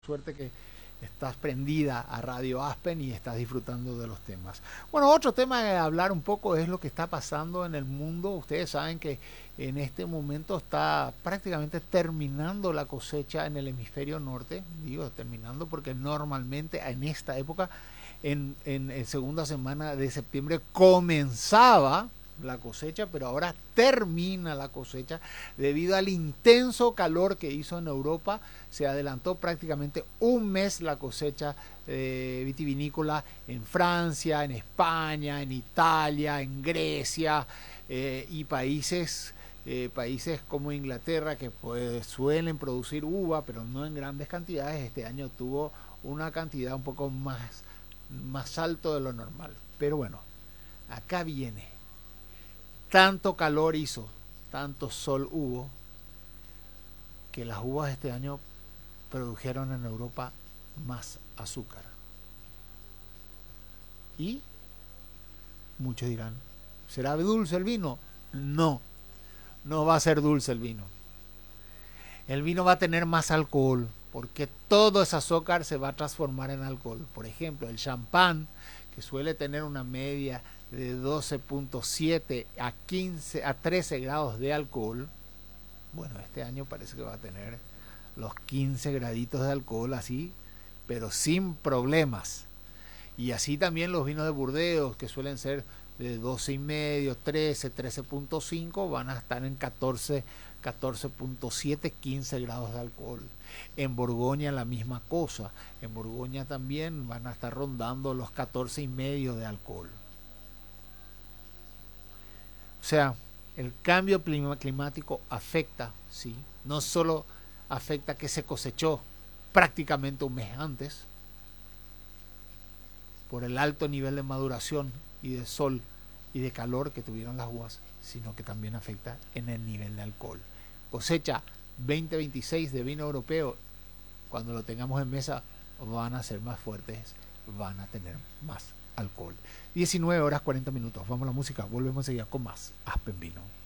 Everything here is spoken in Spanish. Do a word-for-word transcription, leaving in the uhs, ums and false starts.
Suerte que estás prendida a Radio Aspen y estás disfrutando de los temas. Bueno, otro tema de hablar un poco es lo que está pasando en el mundo. Ustedes saben que en este momento está prácticamente terminando la cosecha en el hemisferio norte. Digo terminando porque normalmente en esta época, en, en, en segunda semana de septiembre, comenzaba la cosecha, pero ahora termina la cosecha debido al intenso calor que hizo en Europa. Se adelantó prácticamente un mes la cosecha eh, vitivinícola en Francia, en España, en Italia, en Grecia eh, y países eh, países como Inglaterra, que pues, suelen producir uva pero no en grandes cantidades. Este año tuvo una cantidad un poco más más alto de lo normal, pero bueno, acá viene. Tanto calor hizo, tanto sol hubo, que las uvas este año produjeron en Europa más azúcar. Y muchos dirán, ¿será dulce el vino? No, no va a ser dulce el vino. El vino va a tener más alcohol, porque todo ese azúcar se va a transformar en alcohol. Por ejemplo, el champán, que suele tener una media de doce punto siete a quince a trece grados de alcohol, bueno, este año parece que va a tener los quince graditos de alcohol así, pero sin problemas. Y así también los vinos de Burdeos, que suelen ser de doce y medio, trece, trece punto cinco, van a estar en catorce, catorce punto siete, quince grados de alcohol. En Borgoña la misma cosa. En Borgoña también van a estar rondando los catorce y medio de alcohol. O sea, el cambio climático afecta, sí, no solo afecta que se cosechó prácticamente un mes antes por el alto nivel de maduración y de sol y de calor que tuvieron las uvas, sino que también afecta en el nivel de alcohol. Cosecha veinte veintiséis de vino europeo, cuando lo tengamos en mesa, van a ser más fuertes, van a tener más alcohol. diecinueve horas cuarenta minutos. Vamos a la música, volvemos a seguir con más Aspen Vino.